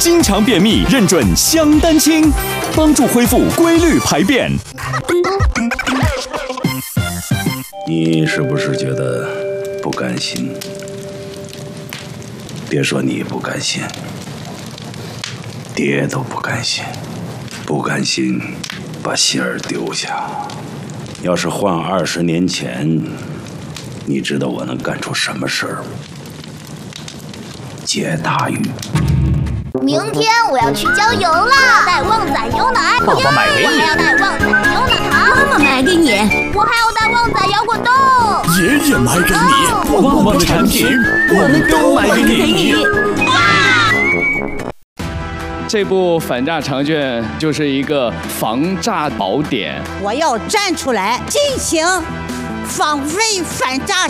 经常便秘认准香丹清，帮助恢复规律排便。 你是不是觉得不甘心？别说你不甘心，爹都不甘心，不甘心把心儿丢下。要是换20年前，你知道我能干出什么事儿吗？接大鱼。 明天我要去郊游啦，带旺仔牛奶， 爸爸买给你， 我还要带旺仔牛奶糖， 妈妈买给你， 我还要带旺仔摇滚豆， 爷爷买给你，旺旺的产品我们都买给你。 这部反诈长卷就是一个防诈宝典。 我要站出来进行防伪反诈